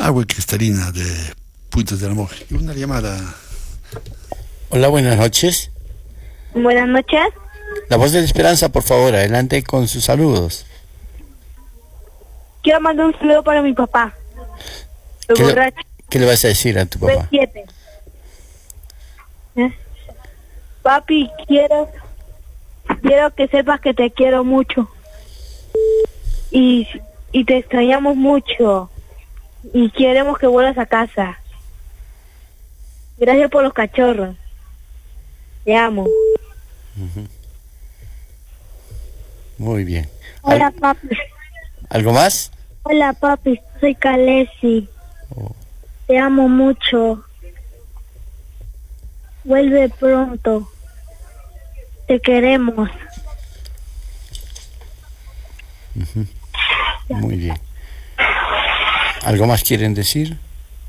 agua cristalina de Puentes del Amor. Y una llamada. Hola, buenas noches. Buenas noches. La voz de la esperanza, por favor, adelante con sus saludos. Quiero mandar un saludo para mi papá. ¿Qué le vas a decir a tu papá? 7. Papi, quiero que sepas que te quiero mucho. Y te extrañamos mucho. Y queremos que vuelvas a casa. Gracias por los cachorros. Te amo. Muy bien. Hola, papi. ¿Algo más? Hola, papi. Soy Kalesi. Te amo mucho. Vuelve pronto. Te queremos. Muy bien. ¿Algo más quieren decir?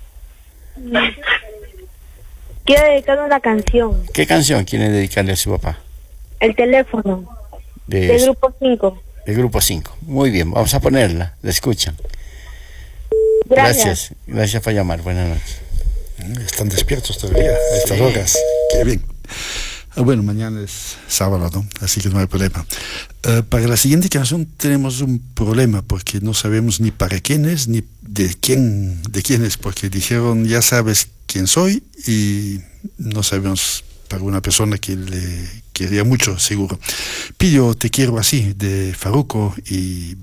Quiero dedicar una canción. ¿Qué canción quieren dedicarle a su papá? El teléfono. Del Grupo 5. El Grupo 5. Muy bien, vamos a ponerla. La escuchan. Gracias. Gracias por llamar. Buenas noches. Están despiertos todavía a estas horas. Qué bien. Bueno, mañana es sábado, ¿no? Así que no hay problema. Para la siguiente canción tenemos un problema porque no sabemos ni para quién es ni de quién es, porque dijeron ya sabes quién soy y no sabemos para una persona que le quería mucho, seguro. Pillo Te quiero así, de Farruko y